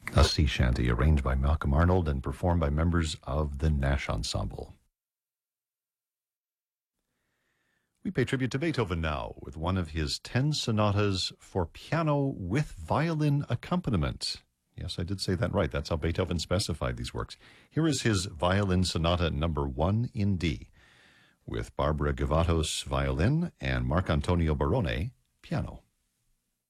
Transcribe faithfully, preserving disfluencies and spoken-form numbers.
A sea shanty arranged by Malcolm Arnold and performed by members of the Nash Ensemble. We pay tribute to Beethoven now with one of his ten sonatas for piano with violin accompaniment. Yes, I did say that right. That's how Beethoven specified these works. Here is his violin sonata number one in D, with Barbara Gavatos violin and Marc Antonio Barone piano.